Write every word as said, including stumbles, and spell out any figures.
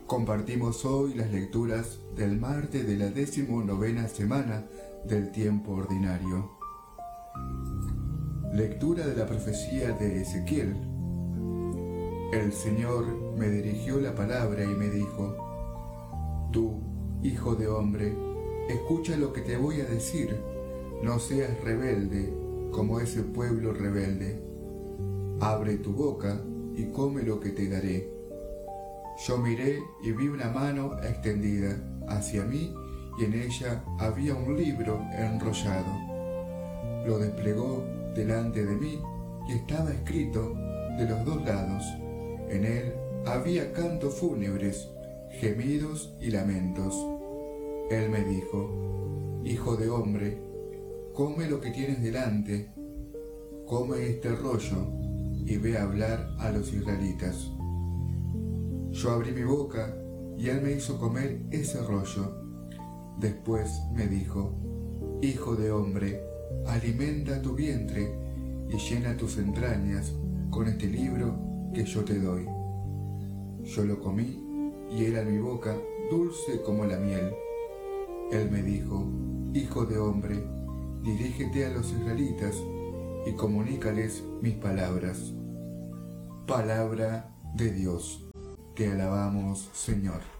Compartimos hoy las lecturas del martes de la decimonovena semana del tiempo ordinario. Lectura de la profecía de Ezequiel. El Señor me dirigió la palabra y me dijo: Tú, hijo de hombre, escucha lo que te voy a decir, no seas rebelde como ese pueblo rebelde. Abre tu boca y come lo que te daré. Yo miré y vi una mano extendida hacia mí y en ella había un libro enrollado. Lo desplegó delante de mí y estaba escrito de los dos lados. En él había cantos fúnebres, gemidos y lamentos. Él me dijo: Hijo de hombre, come lo que tienes delante, come este rollo y ve a hablar a los israelitas. Yo abrí mi boca y él me hizo comer ese rollo. Después me dijo: Hijo de hombre, alimenta tu vientre y llena tus entrañas con este libro que yo te doy. Yo lo comí y era en mi boca dulce como la miel. Él me dijo: Hijo de hombre, dirígete a los israelitas y comunícales mis palabras. Palabra de Dios. Te alabamos, Señor.